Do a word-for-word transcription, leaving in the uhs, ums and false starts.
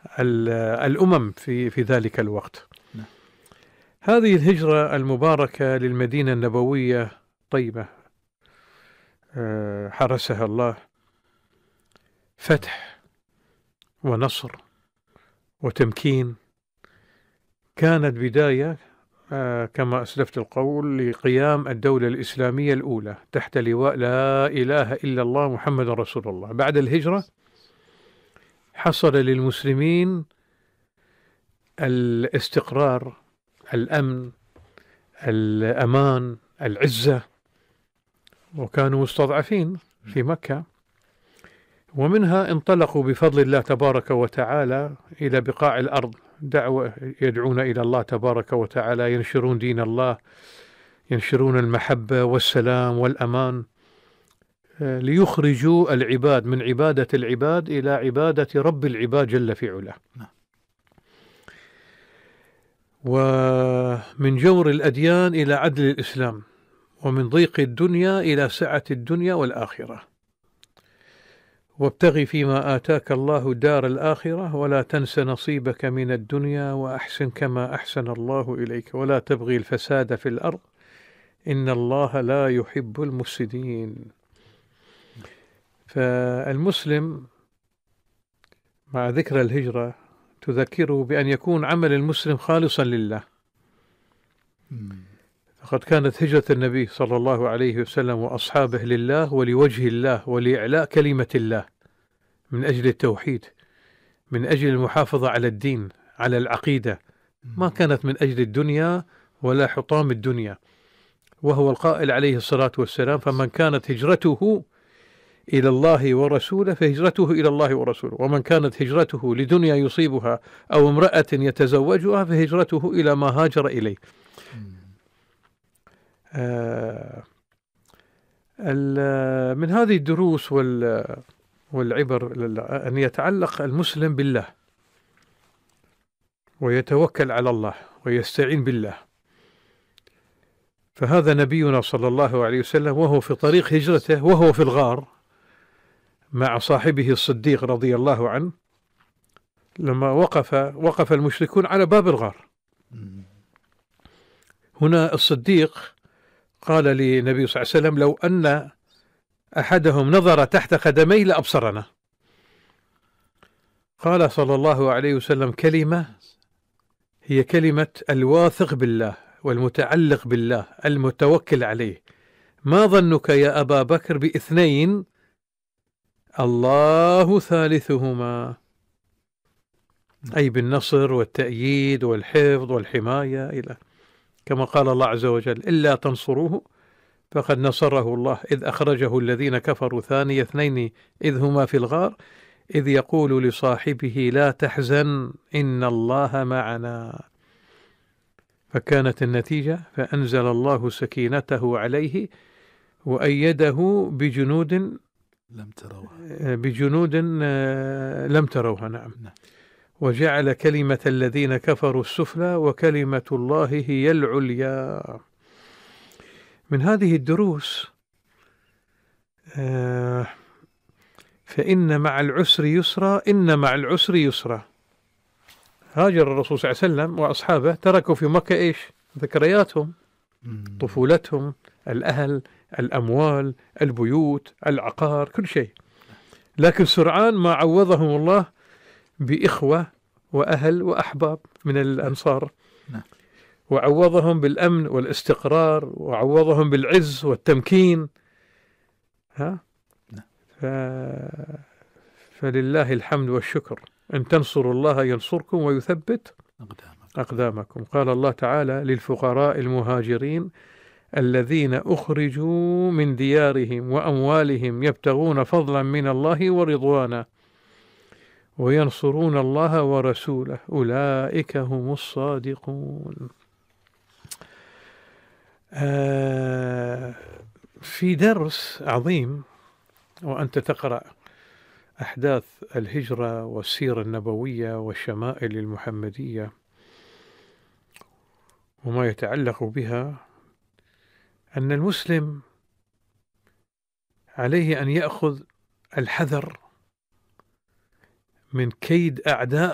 الأمم في في ذلك الوقت. هذه الهجرة المباركة للمدينة النبوية طيبة حرسها الله، فتح ونصر وتمكين، كانت بداية كما أسلفت القول لقيام الدولة الإسلامية الأولى تحت لواء لا إله إلا الله محمد رسول الله. بعد الهجرة حصل للمسلمين الاستقرار، الأمن، الأمان، العزة، وكانوا مستضعفين في مكة، ومنها انطلقوا بفضل الله تبارك وتعالى إلى بقاع الأرض، دعوة يدعون إلى الله تبارك وتعالى، ينشرون دين الله، ينشرون المحبة والسلام والأمان، ليخرجوا العباد من عبادة العباد إلى عبادة رب العباد جل في علاه، ومن جور الأديان إلى عدل الإسلام، ومن ضيق الدنيا إلى سعة الدنيا والآخرة. وابتغ فيما آتاك الله الدار الآخرة ولا تنس نصيبك من الدنيا وأحسن كما أحسن الله إليك ولا تبغي الفساد في الأرض إن الله لا يحب المفسدين. فالمسلم مع ذكر الهجرة تذكره بأن يكون عمل المسلم خالصا لله، فقد كانت هجرة النبي صلى الله عليه وسلم وأصحابه لله ولوجه الله ولإعلاء كلمة الله، من أجل التوحيد، من أجل المحافظة على الدين، على العقيدة، ما كانت من أجل الدنيا ولا حطام الدنيا. وهو القائل عليه الصلاة والسلام: فمن كانت هجرته إلى الله ورسوله فهجرته إلى الله ورسوله، ومن كانت هجرته لدنيا يصيبها أو امرأة يتزوجها فهجرته إلى ما هاجر إليه. آه من هذه الدروس والعبر أن يتعلق المسلم بالله ويتوكل على الله ويستعين بالله. فهذا نبينا صلى الله عليه وسلم وهو في طريق هجرته وهو في الغار مع صاحبه الصديق رضي الله عنه، لما وقف وقف المشركون على باب الغار، هنا الصديق قال للنبي صلى الله عليه وسلم: لو أن أحدهم نظر تحت قدميه لأبصرنا. قال صلى الله عليه وسلم كلمة هي كلمة الواثق بالله والمتعلق بالله المتوكل عليه: ما ظنك يا أبا بكر باثنين الله ثالثهما، أي بالنصر والتأييد والحفظ والحماية، إلى كما قال الله عز وجل: إلا تنصروه فقد نصره الله إذ أخرجه الذين كفروا ثاني اثنين إذ هما في الغار إذ يقول لصاحبه لا تحزن إن الله معنا. فكانت النتيجة فأنزل الله سكينته عليه وأيده بجنود لم تروها بجنود لم تروها نعم وجعل كلمة الذين كفروا السفلى وكلمة الله هي العليا. من هذه الدروس فإن مع العسر يسرا إن مع العسر يسرا. هاجر الرسول صلى الله عليه وسلم وأصحابه تركوا في مكة إيش؟ ذكرياتهم، طفولتهم، الأهل، الأموال، البيوت، العقار، كل شيء، لكن سرعان ما عوضهم الله بإخوة وأهل وأحباب من الأنصار، وعوضهم بالأمن والاستقرار، وعوضهم بالعز والتمكين. ها؟ ف... فلله الحمد والشكر. إن تنصروا الله ينصركم ويثبت أقدامكم. قال الله تعالى للفقراء المهاجرين الذين أخرجوا من ديارهم وأموالهم يبتغون فضلا من الله ورضوانا وينصرون الله ورسوله أولئك هم الصادقون. آه في درس عظيم وأنت تقرأ أحداث الهجرة والسيرة النبوية والشمائل المحمدية وما يتعلق بها، أن المسلم عليه أن يأخذ الحذر من كيد أعداء